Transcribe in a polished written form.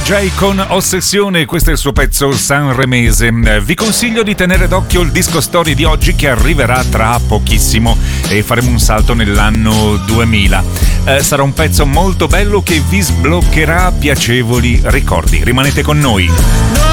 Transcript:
J con Ossessione, questo è il suo pezzo sanremese. Vi consiglio di tenere d'occhio il disco story di oggi che arriverà tra pochissimo e faremo un salto nell'anno 2000. Sarà un pezzo molto bello che vi sbloccherà piacevoli ricordi. Rimanete con noi.